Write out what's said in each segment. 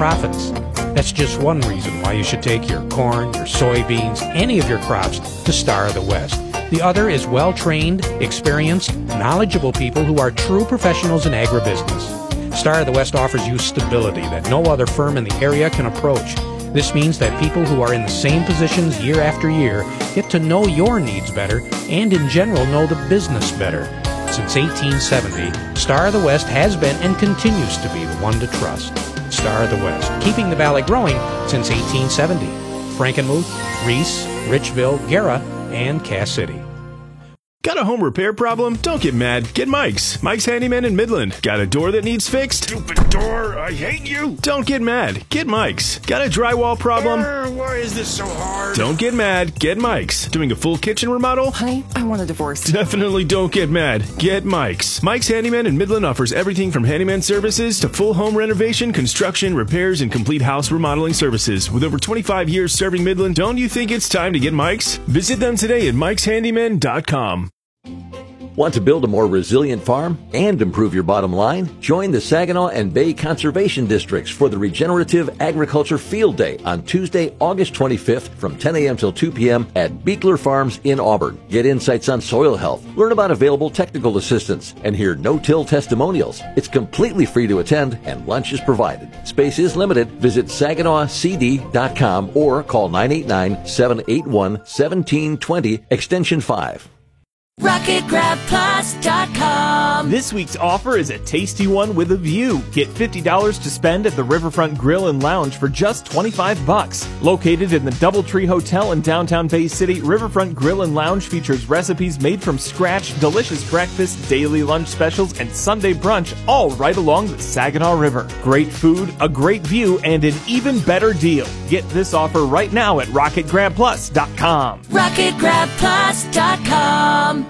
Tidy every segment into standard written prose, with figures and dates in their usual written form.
profits. That's just one reason why you should take your corn, your soybeans, any of your crops to Star of the West. The other is well-trained, experienced, knowledgeable people who are true professionals in agribusiness. Star of the West offers you stability that no other firm in the area can approach. This means that people who are in the same positions year after year get to know your needs better and in general know the business better. Since 1870, Star of the West has been and continues to be the one to trust. Star of the West, keeping the valley growing since 1870. Frankenmuth, Reese, Richville, Guerra, and Cass City. Got a home repair problem? Don't get mad. Get Mike's. Mike's Handyman in Midland. Got a door that needs fixed? Stupid door, I hate you. Don't get mad. Get Mike's. Got a drywall problem? Why is this so hard? Don't get mad. Get Mike's. Doing a full kitchen remodel? Honey, I want a divorce. Definitely don't get mad. Get Mike's. Mike's Handyman in Midland offers everything from handyman services to full home renovation, construction, repairs, and complete house remodeling services. With over 25 years serving Midland, don't you think it's time to get Mike's? Visit them today at mikeshandyman.com. Want to build a more resilient farm and improve your bottom line? Join the Saginaw and Bay Conservation Districts for the Regenerative Agriculture Field Day on Tuesday, August 25th from 10 a.m. till 2 p.m. at Beekler Farms in Auburn. Get insights on soil health, learn about available technical assistance, and hear no-till testimonials. It's completely free to attend and lunch is provided. Space is limited. Visit SaginawCD.com or call 989-781-1720 extension 5. RocketGrabPlus.com. This week's offer is a tasty one with a view. Get $50 to spend at the Riverfront Grill and Lounge for just $25. Located in the Doubletree Hotel in downtown Bay City, Riverfront Grill and Lounge features recipes made from scratch, delicious breakfast, daily lunch specials, and Sunday brunch, all right along the Saginaw River. Great food, a great view, and an even better deal. Get this offer right now at RocketGrabPlus.com. RocketGrabPlus.com.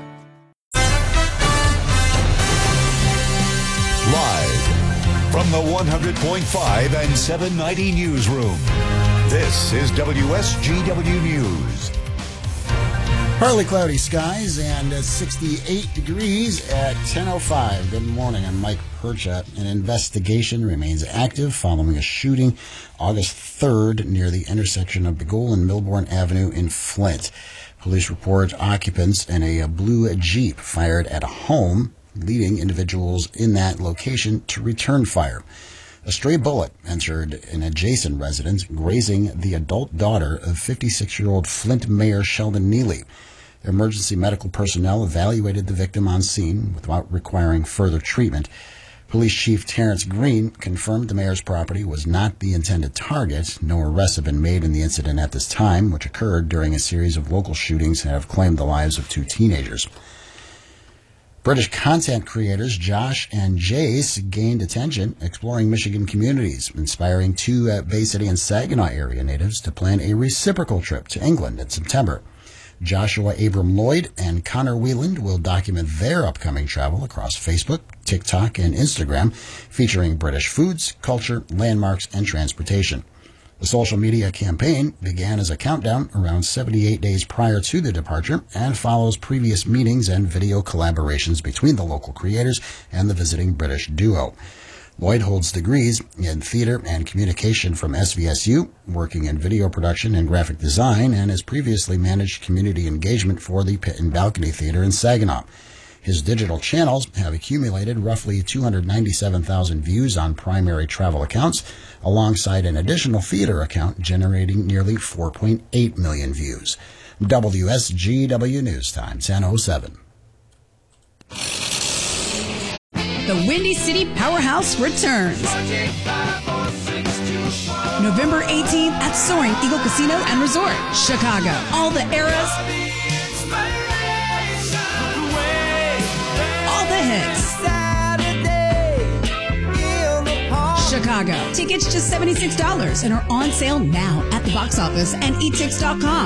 Live from the 100.5 and 790 newsroom, this is WSGW News. Partly cloudy skies and 68 degrees at 10:05. Good morning, I'm Mike Percha. An investigation remains active following a shooting August 3rd near the intersection of Begole and Milbourne Avenue in Flint. Police report occupants in a blue Jeep fired at a home, leading individuals in that location to return fire. A stray bullet entered an adjacent residence, grazing the adult daughter of 56-year-old Flint Mayor Sheldon Neely. Emergency medical personnel evaluated the victim on scene without requiring further treatment. Police Chief Terrence Green confirmed the mayor's property was not the intended target. No arrests have been made in the incident at this time, which occurred during a series of local shootings that have claimed the lives of 2 teenagers. British content creators Josh and Jace gained attention exploring Michigan communities, inspiring 2 Bay City and Saginaw area natives to plan a reciprocal trip to England in September. Joshua Abram Lloyd and Connor Wheeland will document their upcoming travel across Facebook, TikTok, and Instagram, featuring British foods, culture, landmarks, and transportation. The social media campaign began as a countdown around 78 days prior to the departure and follows previous meetings and video collaborations between the local creators and the visiting British duo. Lloyd holds degrees in theater and communication from SVSU, working in video production and graphic design, and has previously managed community engagement for the Pit and Balcony Theater in Saginaw. His digital channels have accumulated roughly 297,000 views on primary travel accounts, alongside an additional theater account generating nearly 4.8 million views. WSGW News Time, 10:07. The Windy City Powerhouse returns. November 18th at Soaring Eagle Casino and Resort, Chicago. All the eras, all the hits. Chicago. Tickets just $76 and are on sale now at the box office and etix.com.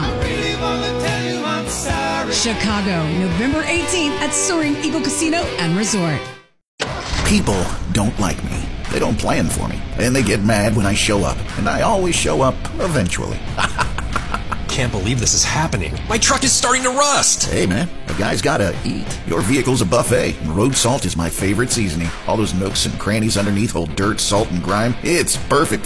Chicago, November 18th at Soaring Eagle Casino and Resort. People don't like me. They don't plan for me. And they get mad when I show up. And I always show up eventually. Can't believe this is happening. My truck is starting to rust. Hey, man, a guy's gotta eat. Your vehicle's a buffet, and road salt is my favorite seasoning. All those nooks and crannies underneath hold dirt, salt, and grime. It's perfect